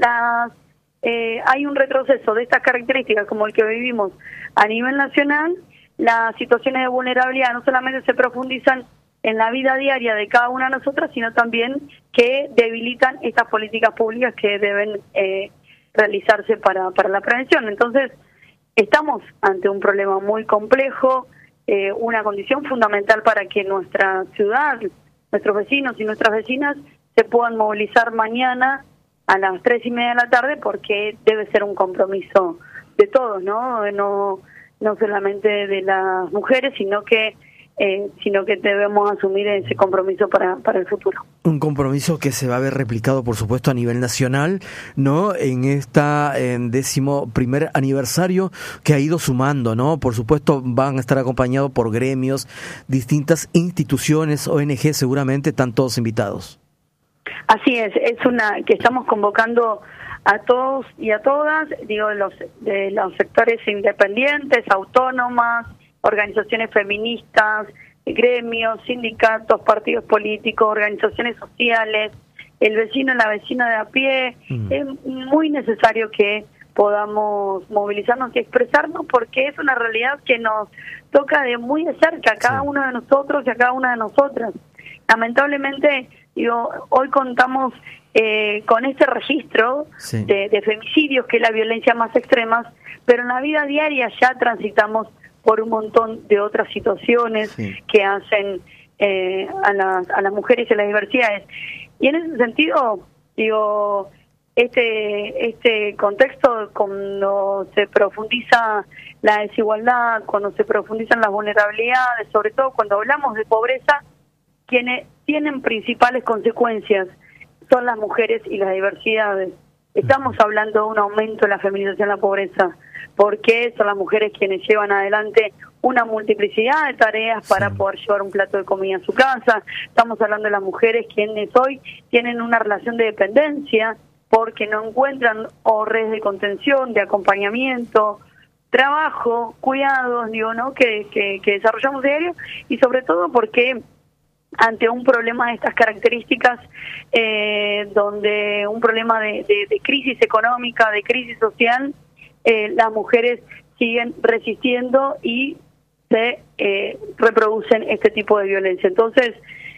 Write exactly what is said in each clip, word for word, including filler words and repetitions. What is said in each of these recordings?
las eh, hay un retroceso de estas características como el que vivimos a nivel nacional, las situaciones de vulnerabilidad no solamente se profundizan en la vida diaria de cada una de nosotras, sino también que debilitan estas políticas públicas que deben eh, realizarse para, para la prevención. Entonces, estamos ante un problema muy complejo, eh, una condición fundamental para que nuestra ciudad, nuestros vecinos y nuestras vecinas se puedan movilizar mañana a las tres y media de la tarde, porque debe ser un compromiso de todos, ¿no? No, no solamente de las mujeres, sino que Eh, sino que debemos asumir ese compromiso para, para el futuro. Un compromiso que se va a ver replicado, por supuesto, a nivel nacional, ¿no? En esta en décimo primer aniversario que ha ido sumando, ¿no? Por supuesto, van a estar acompañados por gremios, distintas instituciones, O N G, seguramente están todos invitados. Así es, es una que estamos convocando a todos y a todas, digo, los de los sectores independientes, autónomas, organizaciones feministas, gremios, sindicatos, partidos políticos, organizaciones sociales, el vecino y la vecina de a pie. Mm. Es muy necesario que podamos movilizarnos y expresarnos, porque es una realidad que nos toca de muy de cerca a cada sí. uno de nosotros y a cada una de nosotras. Lamentablemente, digo, hoy contamos eh, con este registro sí. de, de femicidios, que es la violencia más extrema, pero en la vida diaria ya transitamos por un montón de otras situaciones sí. que hacen eh, a, las, a las mujeres y a las diversidades. Y en ese sentido, digo, este este contexto, cuando se profundiza la desigualdad, cuando se profundizan las vulnerabilidades, sobre todo cuando hablamos de pobreza, quienes tienen principales consecuencias son las mujeres y las diversidades. Estamos hablando de un aumento en la feminización de la pobreza, porque son las mujeres quienes llevan adelante una multiplicidad de tareas para sí. poder llevar un plato de comida a su casa. Estamos hablando de las mujeres quienes hoy tienen una relación de dependencia porque no encuentran o redes de contención, de acompañamiento, trabajo, cuidados, digo, ¿no? que, que, que desarrollamos diario, y sobre todo porque ante un problema de estas características, eh, donde un problema de, de, de crisis económica, de crisis social, eh, las mujeres siguen resistiendo y se eh, reproducen este tipo de violencia. Entonces,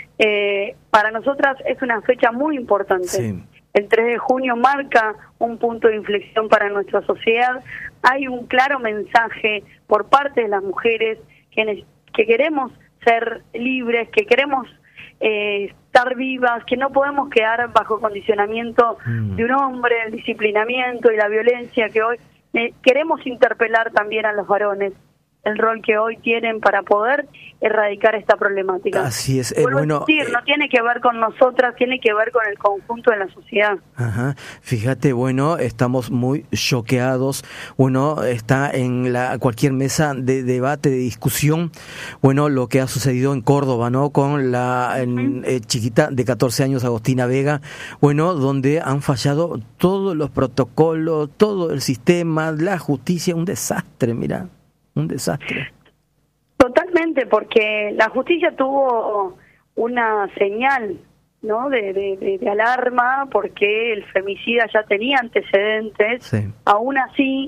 eh, para nosotras es una fecha muy importante. Sí. El tres de junio marca un punto de inflexión para nuestra sociedad. Hay un claro mensaje por parte de las mujeres que, que queremos ser libres, que queremos eh, estar vivas, que no podemos quedar bajo condicionamiento mm. de un hombre, el disciplinamiento y la violencia, que hoy eh, queremos interpelar también a los varones, el rol que hoy tienen para poder erradicar esta problemática. Así es. Eh, bueno, decir, eh, no tiene que ver con nosotras, tiene que ver con el conjunto de la sociedad. Ajá. Fíjate, bueno, estamos muy choqueados. Bueno, está en la cualquier mesa de debate, de discusión, bueno, lo que ha sucedido en Córdoba, ¿no? Con la en, eh, chiquita de catorce años, Agostina Vega, bueno, donde han fallado todos los protocolos, todo el sistema, la justicia, un desastre, mira. Un desastre. Totalmente, porque la justicia tuvo una señal, ¿no? De, de, de, de alarma, porque el femicida ya tenía antecedentes. Sí. Aún así,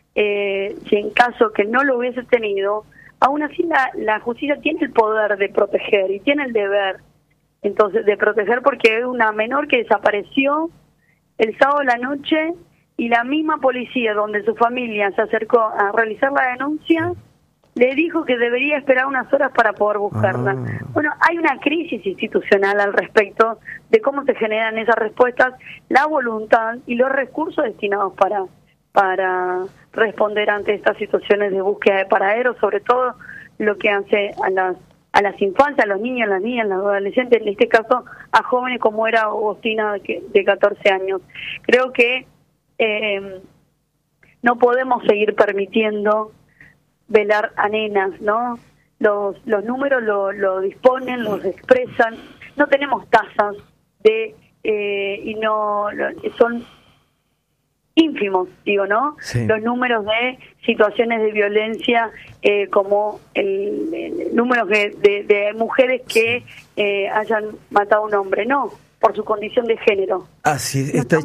eh, si en caso que no lo hubiese tenido, aún así la, la justicia tiene el poder de proteger y tiene el deber, entonces, de proteger, porque es una menor que desapareció el sábado de la noche. Y la misma policía, donde su familia se acercó a realizar la denuncia, le dijo que debería esperar unas horas para poder buscarla. Ah. Bueno, hay una crisis institucional al respecto de cómo se generan esas respuestas, la voluntad y los recursos destinados para para responder ante estas situaciones de búsqueda de paraderos, sobre todo lo que hace a las a las infancias, a los niños, a las niñas, a los adolescentes, en este caso a jóvenes como era Agostina de catorce años. Creo que Eh, no podemos seguir permitiendo velar a nenas, ¿no? Los los números lo, lo disponen, los expresan. No tenemos tasas de eh, y no lo, son ínfimos, digo, ¿no? Sí. Los números de situaciones de violencia, eh, como el, el número de, de, de mujeres que eh, hayan matado a un hombre, no, por su condición de género. Así está.